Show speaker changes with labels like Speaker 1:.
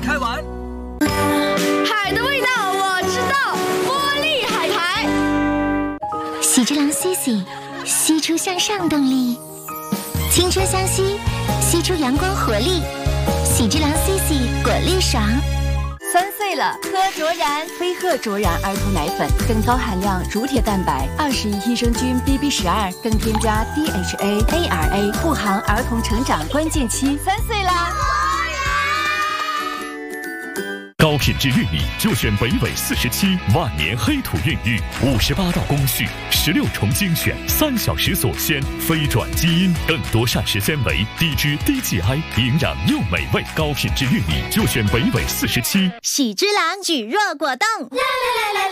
Speaker 1: 开玩。
Speaker 2: 海的味道我知道，茉莉海苔。
Speaker 3: 喜之郎 CC， 吸出向上动力，青春相吸，吸出阳光活力。喜之郎 CC 果粒爽。
Speaker 2: 3岁了，喝卓然，
Speaker 4: 飞鹤卓然儿童奶粉，更高含量乳铁蛋白，21益生菌 BB12，更添加 DHA、ARA， 护航儿童成长关键期。
Speaker 2: 3岁啦！
Speaker 5: 高品质玉米就选北纬47，万年黑土孕育，58道工序，16重精选，3小时锁鲜，非转基因，更多膳食纤维，低脂低 GI， 营养又美味。高品质玉米就选北纬47。
Speaker 3: 喜之郎举弱果冻。